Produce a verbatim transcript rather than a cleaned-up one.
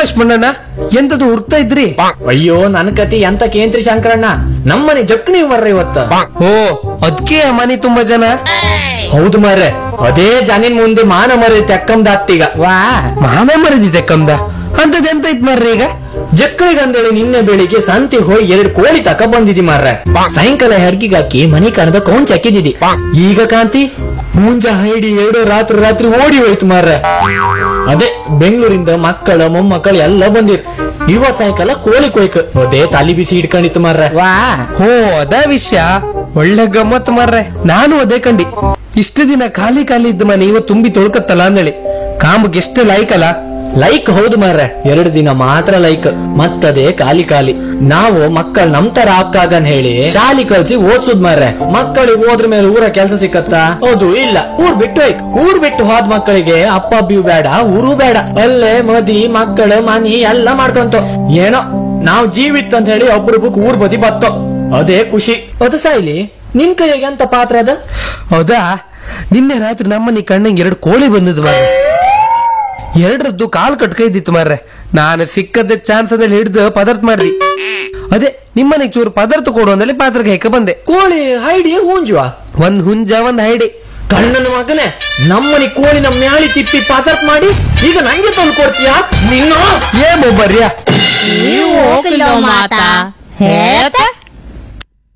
ಲಕ್ಷ್ಮಣಣ್ಣ ಎಂತದು ಹುಡ್ತಾ ಇದ್ರಿ? ಅಯ್ಯೋ ನನ್ ಕತಿ ಎಂತ ಕೇಂದ್ರಿ ಶಂಕರಣ್ಣ, ನಮ್ಮನೆ ಜಕ್ಣಿ ಬರ್ರ ಇವತ್ತ. ಓ ಅದ್ಕೆ ಮನೆ ತುಂಬಾ ಜನ. ಹೌದು ಮಾರ್ರೆ, ಅದೇ ಜನಿನ್ ಮುಂದೆ ಮಾನ ಮರಿ ತೆಕ್ಕಂದಾತ್ತೀಗ. ವಾ ಮಾನ ಮರದಿದೆ ಕಮ್ದ ಅಂತದ್ ಎಂತ ಇತ್ ಮಾರ್ರಿ ಈಗ? ಜಕ್ಕಳಿಗಂದೇಳಿ ನಿನ್ನೆ ಬೆಳಿಗ್ಗೆ ಸಂತೆ ಹೋಗಿ ಎರಡು ಕೋಳಿ ತಕ ಬಂದಿದಿ ಮಾರ್ರೆ. ಸಾಯಂಕಾಲ ಹೆಡ್ಗಿಗೆ ಹಾಕಿ ಮನಿ ಕಣದ ಕೌಂಚ್ ಹಾಕಿದಿದಿ. ಈಗ ಕಾಂತಿ ಮುಂಜ ಹೈಡಿ ಎರಡು ರಾತ್ರಿ ರಾತ್ರಿ ಓಡಿ ಹೋಯ್ತು ಮಾರ್ರೆ. ಅದೇ ಬೆಂಗಳೂರಿಂದ ಮಕ್ಕಳ ಮೊಮ್ಮಕ್ಕಳು ಎಲ್ಲ ಬಂದಿರ್. ಇವತ್ ಸಾಯಂಕಾಲ ಕೋಳಿ ಕೊಯ್ಕ ಅದೇ ತಲಿ ಬಿಸಿ ಇಟ್ಕೊಂಡಿತ್ತು ಮಾರ್ರೆ. ವಾ ಓ ಅದ ವಿಷಯ, ಒಳ್ಳೆ ಗಮ್ಮತ್ ಮಾರ್ರೆ. ನಾನು ಅದೇ ಕಂಡಿ. ಇಷ್ಟು ದಿನ ಖಾಲಿ ಖಾಲಿ ಇದ್ದ ಮನೆ ಇವತ್ತು ತುಂಬಿ ತೊಳ್ಕತ್ತಲ್ಲ ಅಂದೇಳಿ ಕಾಂಬಕ್ಕೆ ಎಷ್ಟು ಲೈಕ್ ಅಲ್ಲ. ಲೈಕ್ ಹೌದು ಮಾರ್ರೆ, ಎರಡು ದಿನ ಮಾತ್ರ ಲೈಕ್, ಮತ್ತದೇ ಖಾಲಿ ಖಾಲಿ. ನಾವು ಮಕ್ಕಳು ನಮ್ ತರ ಆಗ್ತಾಗನ್ ಹೇಳಿ ಶಾಲಿ ಕಲ್ಸಿ ಓದ್ಸುದ್ ಮಾರ್ರೆ. ಮಕ್ಕಳಿಗೆ ಹೋದ್ರ ಮೇಲೆ ಊರ ಕೆಲ್ಸ ಸಿಕ್ಕತ್ತಾ? ಹೌದು ಇಲ್ಲ. ಊರ್ ಬಿಟ್ಟು ಹೋಯ್ಕ್ ಊರ್ ಬಿಟ್ಟು ಹೋದ್ ಮಕ್ಕಳಿಗೆ ಅಪ್ಪ ಅಬ್ಬಿಯು ಬೇಡ, ಊರು ಬೇಡ, ಅಲ್ಲೇ ಮದಿ ಮಕ್ಕಳು ಮನಿ ಎಲ್ಲ ಮಾಡ್ಕೊಂತ ಏನೋ ನಾವ್ ಜೀವಿತ್ ಅಂತ ಹೇಳಿ ಒಬ್ರೊಬ್ಬಕ್ ಊರ್ ಬದಿ ಬತ್ತೋ, ಅದೇ ಖುಷಿ. ಅದು ಸಾಯ್ಲಿ, ನಿನ್ ಕೈಗೆ ಎಂತ ಪಾತ್ರ ಅದ? ಹೌದಾ, ನಿನ್ನೆ ರಾತ್ರಿ ನಮ್ಮನೆ ಕಣ್ಣಂಗೆ ಎರಡು ಕೋಳಿ ಬಂದದ್ದು ಮಾರ್ರೆ. ಎರಡರದ್ದು ಕಾಲ್ ಕಟ್ಕೈದಿತ್ತು ಮಾರ್ರೆ. ನಾನು ಸಿಕ್ಕದ ಚಾನ್ಸ್ ಅಂದ್ರೆ ಹಿಡಿದು ಪದಾರ್ಥ ಮಾಡ್ದಿ. ಅದೇ ನಿಮ್ಮನೆಗೆ ಚೂರು ಪದಾರ್ಥ ಕೊಡು ಅಂದಲ್ಲಿ ಪಾತ್ರಕ್ಕೆ ಹೆಕ್ಕ ಬಂದೆ. ಕೋಳಿ ಹೈಡಿ ಹುಂಜುವ? ಒಂದ್ ಹುಂಜ ಒಂದ್ ಹೈಡಿ. ಕಣ್ಣನ ಮಗನೇ, ನಮ್ಮನಿ ಕೋಳಿನ ಮ್ಯಾಳಿ ತಿಪ್ಪಿ ಪದಾರ್ಥ ಮಾಡಿ ಈಗ ನಂಗೆ ತಂದು ಕೊಡ್ತೀಯಾ? ನಿನ್ನ ಏ ಮೊಬ್ಬರ್ಯಾ ನೀವು ಹೋಗಿಲ್ಲ ಮಾತಾ ಹೇಳ್ತಾ